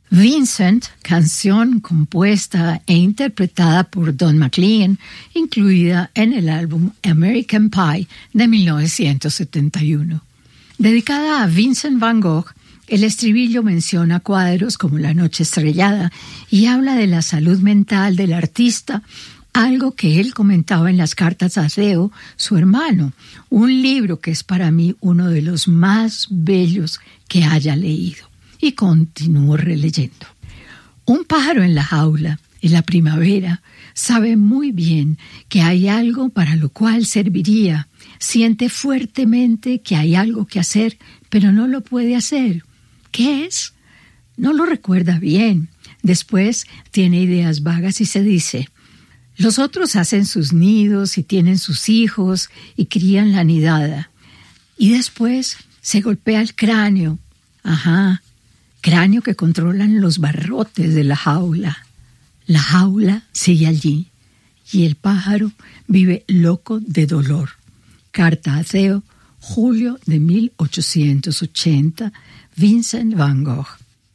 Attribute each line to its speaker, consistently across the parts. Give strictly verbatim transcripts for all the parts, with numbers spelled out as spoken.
Speaker 1: Vincent, canción compuesta e interpretada por Don McLean, incluida en el álbum American Pie de mil novecientos setenta y uno. Dedicada a Vincent van Gogh, el estribillo menciona cuadros como La noche estrellada y habla de la salud mental del artista, algo que él comentaba en las cartas a Theo, su hermano, un libro que es para mí uno de los más bellos que haya leído. Y continúo releyendo. Un pájaro en la jaula, en la primavera, sabe muy bien que hay algo para lo cual serviría. Siente fuertemente que hay algo que hacer, pero no lo puede hacer. ¿Qué es? No lo recuerda bien. Después tiene ideas vagas y se dice: los otros hacen sus nidos y tienen sus hijos y crían la nidada. Y después se golpea el cráneo. Ajá. Cráneo que controlan los barrotes de la jaula. La jaula sigue allí y el pájaro vive loco de dolor. Carta a Theo, julio de mil ochocientos ochenta, Vincent van Gogh.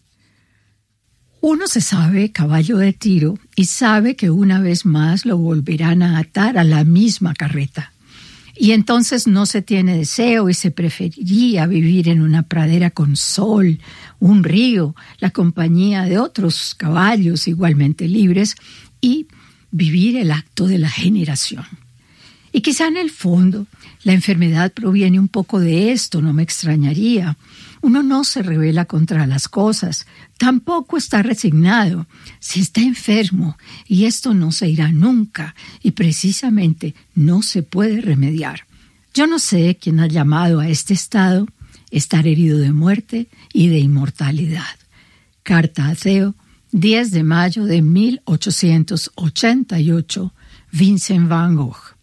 Speaker 1: Uno se sabe caballo de tiro y sabe que una vez más lo volverán a atar a la misma carreta. Y entonces no se tiene deseo y se preferiría vivir en una pradera con sol, un río, la compañía de otros caballos igualmente libres y vivir el acto de la generación. Y quizá en el fondo la enfermedad proviene un poco de esto, no me extrañaría. Uno no se rebela contra las cosas, tampoco está resignado. Si está enfermo y esto no se irá nunca y precisamente no se puede remediar. Yo no sé quién ha llamado a este estado estar herido de muerte y de inmortalidad. Carta a Theo, diez de mayo de mil ochocientos ochenta y ocho, Vincent van Gogh.